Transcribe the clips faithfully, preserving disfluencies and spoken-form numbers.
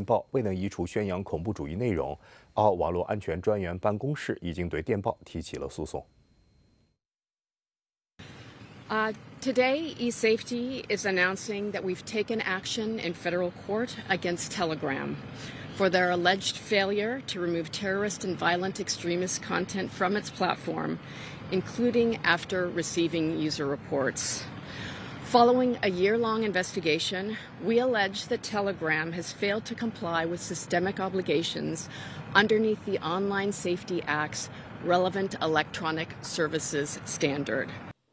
报未能移除宣扬恐怖主义内容，澳网络安全专员办公室已经对电报提起了诉讼。 Uh, today, eSafety is announcing that we've taken action in federal court against Telegram for their alleged failure to remove terrorist and violent extremist content from its platform, including after receiving user reports. Following a year-long investigation, we allege that Telegram has failed to comply with systemic obligations underneath the Online Safety Act's relevant electronic services standard.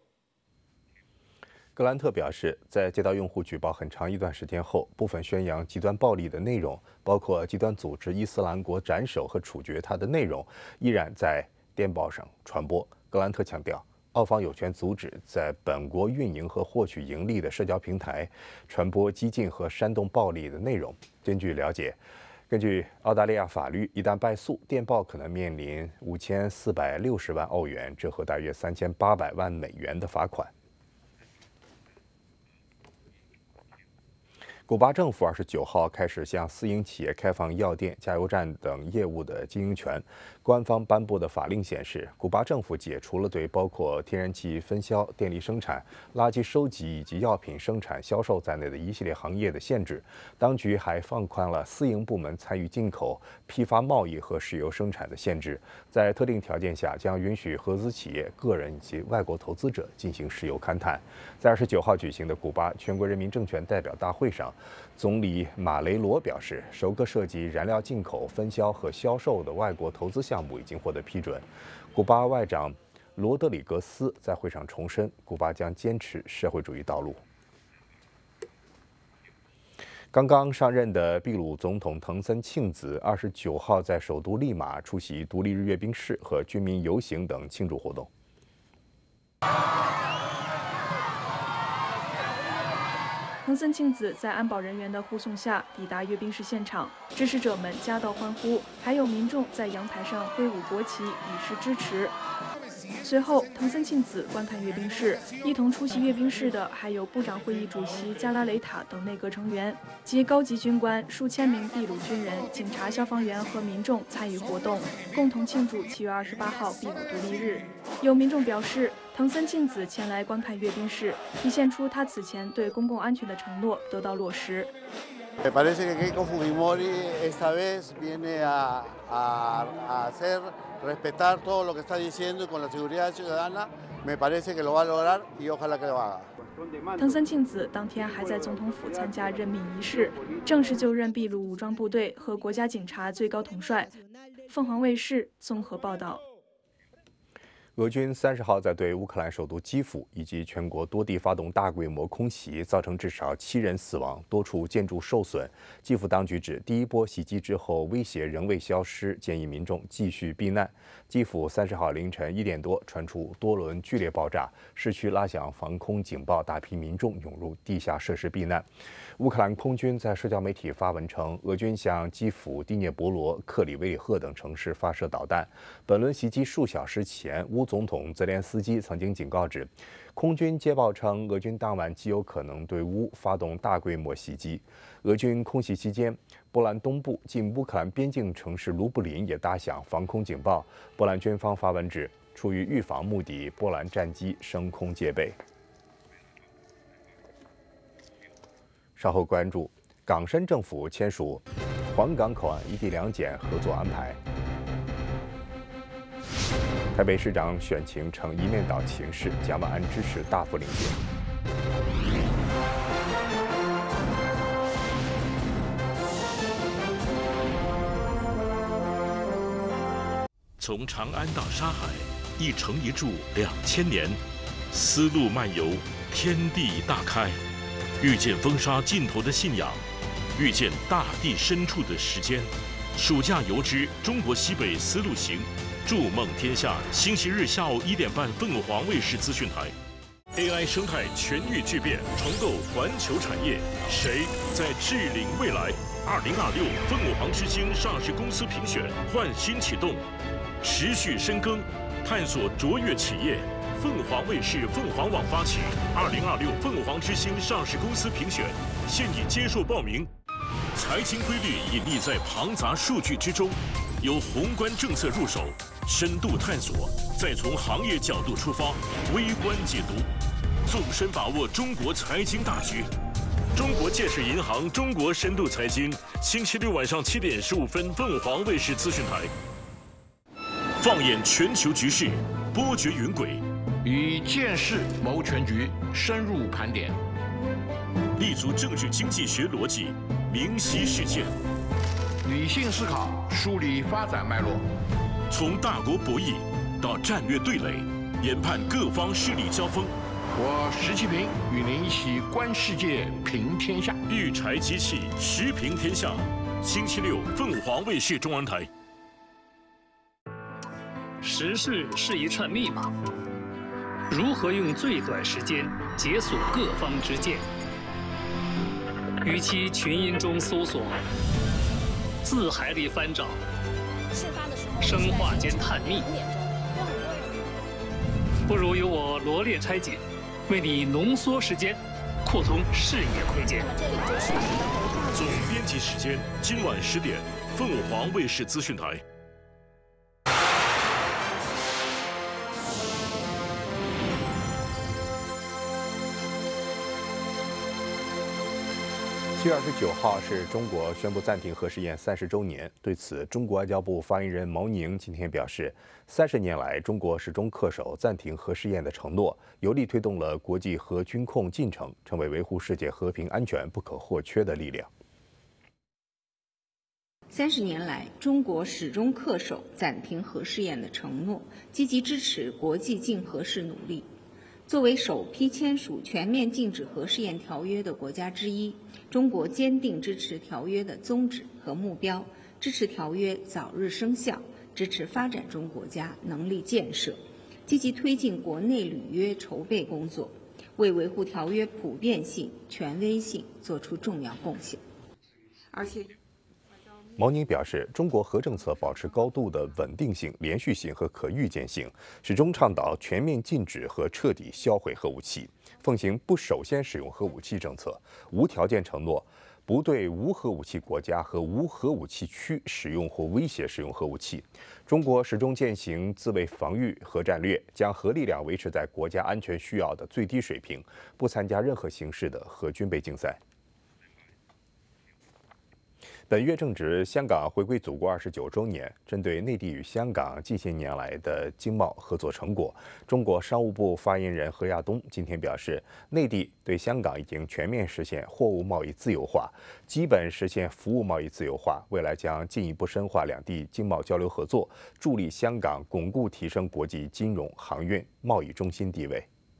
格兰特表示，在接到用户举报很长一段时间后，部分宣扬极端暴力的内容，包括极端组织伊斯兰国斩首和处决他的内容，依然在电报上传播。格兰特强调，澳方有权阻止在本国运营和获取盈利的社交平台传播激进和煽动暴力的内容。根据了解，根据澳大利亚法律，一旦败诉，电报可能面临五千四百六十万澳元，折合大约三千八百万美元的罚款。 古巴政府二十九号开始向私营企业开放药店、加油站等业务的经营权。官方颁布的法令显示，古巴政府解除了对包括天然气分销、电力生产、垃圾收集以及药品生产销售在内的一系列行业的限制。当局还放宽了私营部门参与进口、批发贸易和石油生产的限制，在特定条件下将允许合资企业、个人以及外国投资者进行石油勘探。在二十九号举行的古巴全国人民政权代表大会上， 总理马雷罗表示，首个涉及燃料进口、分销和销售的外国投资项目已经获得批准。古巴外长罗德里格斯在会上重申，古巴将坚持社会主义道路。刚刚上任的秘鲁总统藤森庆子二十九号在首都利马出席独立日阅兵式和军民游行等庆祝活动。 藤森庆子在安保人员的护送下抵达阅兵式现场，支持者们夹道欢呼，还有民众在阳台上挥舞国旗以示支持。随后，藤森庆子观看阅兵式，一同出席阅兵式的还有部长会议主席加拉雷塔等内阁成员及高级军官、数千名秘鲁军人、警察、消防员和民众参与活动，共同庆祝七月二十八号秘鲁独立日。有民众表示， 藤森庆子前来观看阅兵式，体现出他此前对公共安全的承诺得到落实。 Me parece que Keiko Fujimori esta vez viene a, a, a hacer respetar todo lo que está diciendo y con la seguridad ciudadana me parece que lo va a lograr y ojalá que lo haga. 藤森庆子当天还在总统府参加任命仪式，正式就任秘鲁武装部队和国家警察最高统帅。凤凰卫视综合报道。 俄军三十号在对乌克兰首都基辅以及全国多地发动大规模空袭，造成至少七人死亡，多处建筑受损。基辅当局指，第一波袭击之后威胁仍未消失，建议民众继续避难。基辅三十号凌晨一点多传出多轮剧烈爆炸，市区拉响防空警报，大批民众涌入地下设施避难。乌克兰空军在社交媒体发文称，俄军向基辅、第聂伯罗、克里维里赫等城市发射导弹。本轮袭击数小时前，乌总统泽连斯基曾经警告指，空军接报称，俄军当晚极有可能对乌发动大规模袭击。俄军空袭期间，波兰东部近乌克兰边境城市卢布林也打响防空警报。波兰军方发文指，出于预防目的，波兰战机升空戒备。稍后关注，港深政府签署黄港口岸一地两检合作安排。台北市长选情呈一面倒情势，蒋万安支持大幅领先。 从长安到沙海，一城一柱两千年，丝路漫游，天地大开。遇见风沙尽头的信仰，遇见大地深处的时间。暑假游之中国西北丝路行，筑梦天下。星期日下午一点半，凤凰卫视资讯台。A I 生态全域巨变，重构环球产业，谁在治领未来？二零二六凤凰之星上市公司评选焕新启动，持续深耕，探索卓越企业。凤凰卫视凤凰网发起二零二六凤凰之星上市公司评选，现已接受报名。 财经规律隐匿在庞杂数据之中，由宏观政策入手，深度探索，再从行业角度出发，微观解读，纵深把握中国财经大局。中国建设银行中国深度财经，星期六晚上七点十五分，凤凰卫视资讯台。放眼全球局势，波谲云轨， 以见识谋全局，深入盘点， 立足政治经济学逻辑，明晰事件， 理性思考，梳理发展脉络， 从大国博弈到战略对垒，研判各方势力交锋。 我石其平与您一起观世界，评天下。 育才机器，时评天下。星期六，凤凰卫视中文台。 时事是一串密码，如何用最短时间解锁各方之见？与其群音中搜索，字海里翻找，生化间探秘，不如由我罗列拆解，为你浓缩时间，扩充视野空间。 总编辑时间今晚十点，凤凰卫视资讯台。 七月二十九号是中国宣布暂停核试验三十周年。对此，中国外交部发言人毛宁今天表示，三十年来，中国始终恪守暂停核试验的承诺，有力推动了国际核军控进程，成为维护世界和平安全不可或缺的力量。 三十年来，中国始终恪守暂停核试验的承诺，积极支持国际禁核试努力。作为首批签署全面禁止核试验条约的国家之一，中国坚定支持条约的宗旨和目标，支持条约早日生效，支持发展中国家能力建设，积极推进国内履约筹备工作，为维护条约普遍性、权威性作出重要贡献。而且， 毛宁表示，中国核政策保持高度的稳定性、连续性和可预见性，始终倡导全面禁止和彻底销毁核武器，奉行不首先使用核武器政策，无条件承诺不对无核武器国家和无核武器区使用或威胁使用核武器。中国始终践行自卫防御核战略，将核力量维持在国家安全需要的最低水平，不参加任何形式的核军备竞赛。本月正值香港回归祖国二十九周年，针对内地与香港近些年来的经贸合作成果，中国商务部发言人何亚东今天表示，内地对香港已经全面实现货物贸易自由化，基本实现服务贸易自由化，未来将进一步深化两地经贸交流合作，助力香港巩固提升国际金融、航运、贸易中心地位。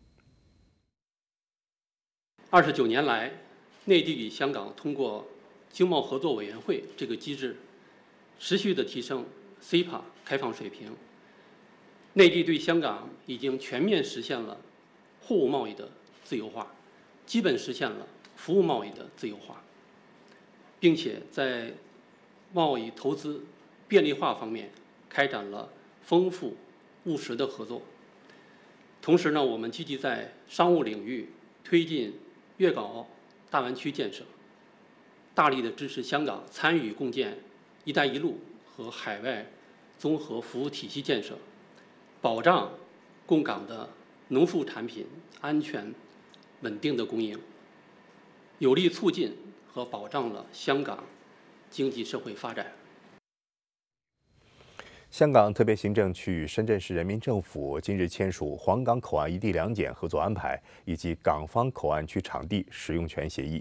二十九年来，内地与香港通过经贸合作委员会这个机制，持续地提升 C E P A 开放水平。内地对香港已经全面实现了货物贸易的自由化，基本实现了服务贸易的自由化，并且在贸易投资便利化方面开展了丰富务实的合作。同时呢，我们积极在商务领域推进粤港澳大湾区建设，大力的支持香港参与共建“一带一路”和海外综合服务体系建设，保障供港的农副产品安全稳定的供应，有力促进和保障了香港经济社会发展。 香港特别行政区与深圳市人民政府今日签署皇岗口岸一地两检合作安排以及港方口岸区场地使用权协议。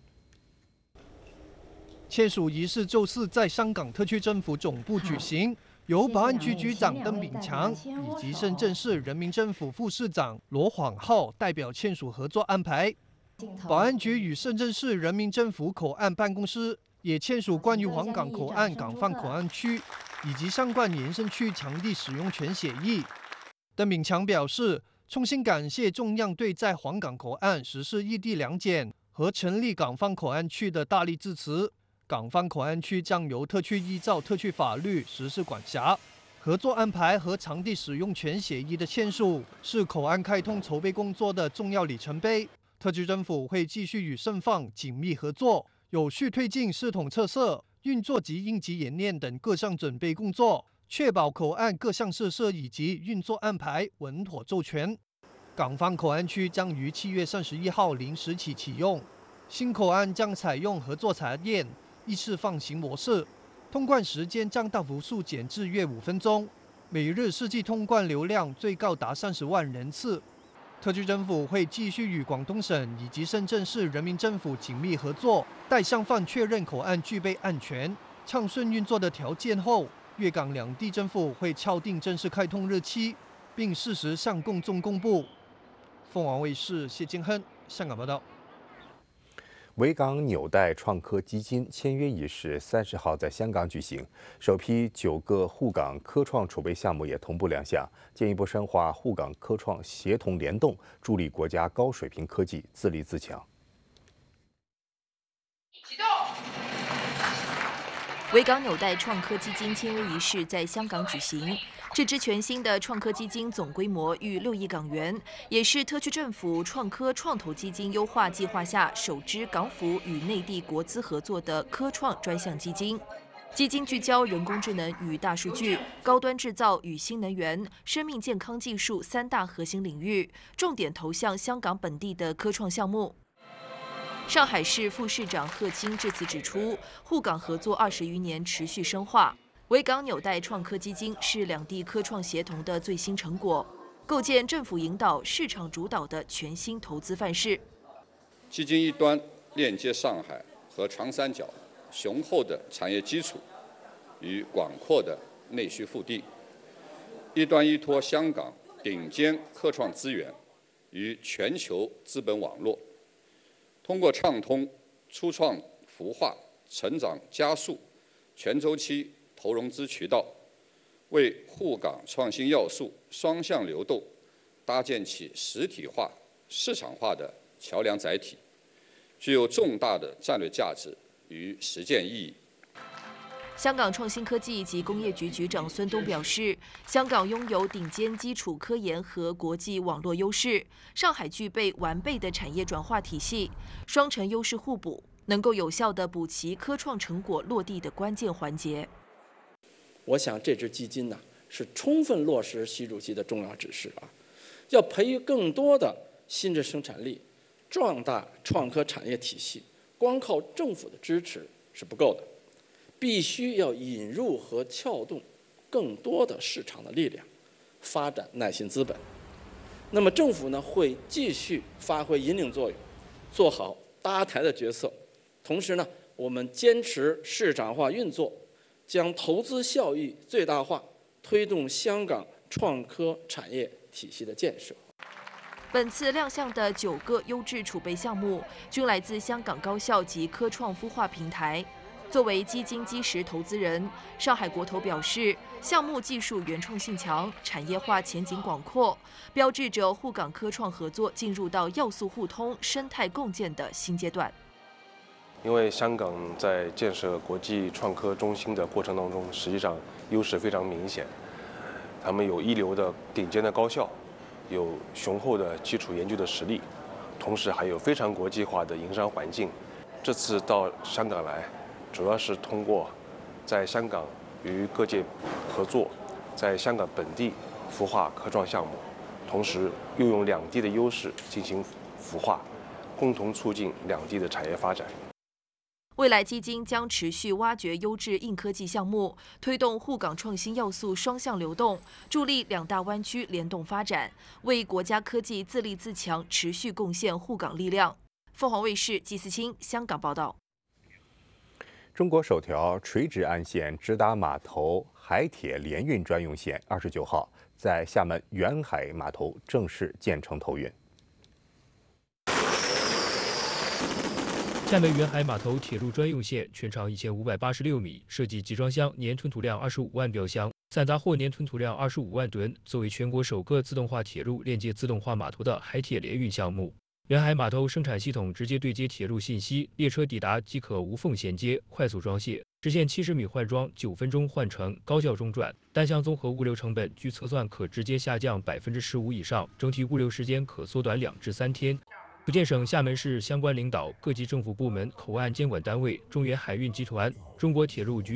签署仪式周四在香港特区政府总部举行，由保安局局长邓炳强以及深圳市人民政府副市长罗晃浩代表签署合作安排。保安局与深圳市人民政府口岸办公室也签署关于皇岗口岸港方口岸区以及相关延伸区场地使用权协议。邓炳强表示，衷心感谢中央对在皇岗口岸实施一地两检和成立港方口岸区的大力支持。港方口岸区将由特区依照特区法律实施管辖。合作安排和场地使用权协议的签署是口岸开通筹备工作的重要里程碑。特区政府会继续与深方紧密合作， 有序推进系统测试、运作及应急演练等各项准备工作，确保口岸各项设施以及运作安排稳妥周全。港方口岸区将于七月三十一号零时起启用，新口岸将采用合作查验、一次放行模式，通关时间将大幅缩减至约五分钟，每日实际通关流量最高达三十万人次。特区政府会继续与广东省以及深圳市人民政府紧密合作，待双方确认口岸具备安全、畅顺运作的条件后，粤港两地政府会敲定正式开通日期，并适时向公众公布。凤凰卫视谢金亨香港报道。 维港纽带创科基金签约仪式三十号在香港举行，首批九个沪港科创储备项目也同步亮相，进一步深化沪港科创协同联动，助力国家高水平科技自立自强。 启动。维港纽带创科基金签约仪式在香港举行。这支全新的创科基金总规模逾六亿港元，也是特区政府创科创投基金优化计划下首支港府与内地国资合作的科创专项基金。基金聚焦人工智能与大数据、高端制造与新能源、生命健康技术三大核心领域，重点投向香港本地的科创项目。上海市副市长贺青致辞指出，沪港合作二十余年持续深化。维港纽带创科基金是两地科创协同的最新成果，构建政府引导、市场主导的全新投资范式。 基金一端链接上海和长三角雄厚的产业基础与广阔的内需腹地，一端依托香港顶尖科创资源与全球资本网络，通过畅通初创孵化、成长加速、全周期投融资渠道，为沪港创新要素双向流动搭建起实体化、市场化的桥梁载体，具有重大的战略价值与实践意义。 香港创新科技及工业局局长孙东表示，香港拥有顶尖基础科研和国际网络优势，上海具备完备的产业转化体系，双城优势互补，能够有效地补齐科创成果落地的关键环节。 我想这支基金呢，是充分落实习主席的重要指示啊，要培育更多的新质生产力，壮大创科产业体系，光靠政府的支持是不够的，必须要引入和撬动更多的市场的力量，发展耐心资本。那么政府呢，会继续发挥引领作用，做好搭台的角色，同时呢，我们坚持市场化运作，将投资效益最大化，推动香港创科产业体系的建设。 本次亮相的九个优质储备项目，均来自香港高校及科创孵化平台。作为基金基石投资人，上海国投表示，项目技术原创性强，产业化前景广阔，标志着沪港科创合作进入到要素互通、生态共建的新阶段。 因为香港在建设国际创科中心的过程当中，实际上优势非常明显。他们有一流的顶尖的高校，有雄厚的基础研究的实力，同时还有非常国际化的营商环境。这次到香港来，主要是通过在香港与各界合作，在香港本地孵化科创项目，同时又用两地的优势进行孵化，共同促进两地的产业发展。 未来基金将持续挖掘优质硬科技项目，推动沪港创新要素双向流动，助力两大湾区联动发展，为国家科技自立自强持续贡献沪港力量。凤凰卫视季思清香港报道。 中国首条垂直岸线直达码头海铁联运专用线二十九号在厦门远海码头正式建成投运。 厦门远海码头铁路专用线全长一千五百八十六米，设计集装箱年吞吐量二十五万标箱，散杂货年吞吐量二十五万吨，作为全国首个自动化铁路链接自动化码头的海铁联运项目。远海码头生产系统直接对接铁路信息，列车抵达即可无缝衔接、快速装卸，实现七十米换装、九分钟换乘、高效中转。单项综合物流成本据测算可直接下降百分之十五以上，整体物流时间可缩短两至三天。 福建省厦门市相关领导、各级政府部门、口岸监管单位、中原海运集团、中国铁路局。